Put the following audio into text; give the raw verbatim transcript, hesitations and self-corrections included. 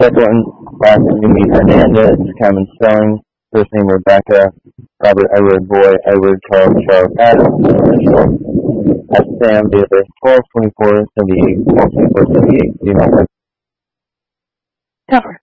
Second, last name you meet Hernandez, common spelling. First name Rebecca, Robert Edward Boy, Edward Charles Charles Adams, initial. That's Sam, date of birth twelve twenty-four seventy-eight, twelve twenty-four seventy-eight, female. Cover.